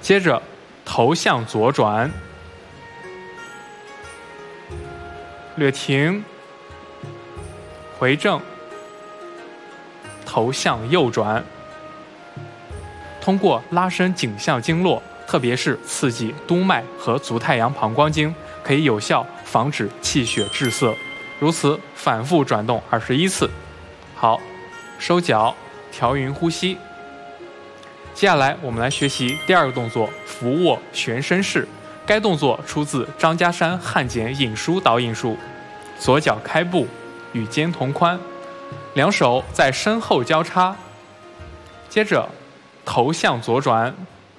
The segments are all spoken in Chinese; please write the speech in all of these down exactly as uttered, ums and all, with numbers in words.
接着头向左转，略停，回正，头向右转。通过拉伸颈项经络，特别是刺激督脉和足太阳膀胱经，可以有效防止气血滞涩。如此反复转动二十一次。好，收脚，调匀呼吸。接下来我们来学习第二个动作俯卧旋身式。该动作出自张家山汉简引书导引术。左脚开步，与肩同宽，两手在身后交叉。接着头向左转，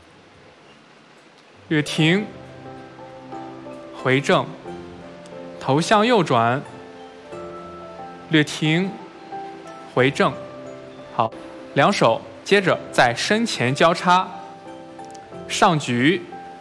略停，回正，头向右转，略停，回正。好，两手接着在身前交叉，上举，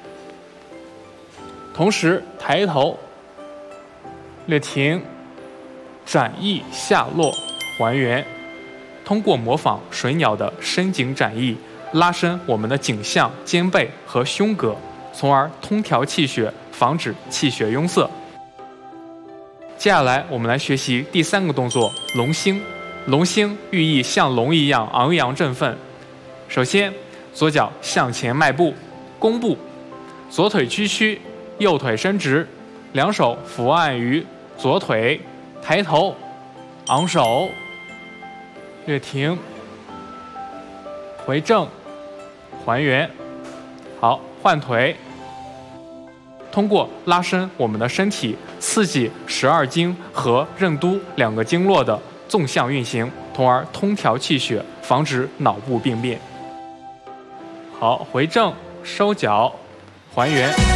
同时抬头，略停，展翼下落，还原。通过模仿水鸟的伸颈展翼，拉伸我们的颈项、肩背和胸膈，从而通调气血，防止气血壅塞。接下来我们来学习第三个动作龙星。龙星寓意像龙一样昂扬振奋。首先，左脚向前迈步，弓步，左腿屈曲，右腿伸直，两手伏按于左腿，抬头，昂首，略停，回正，还原。好，换腿。通过拉伸我们的身体，刺激十二经和任督两个经络的纵向运行，从而通调气血，防止脑部病变。好，回正，收脚，还原。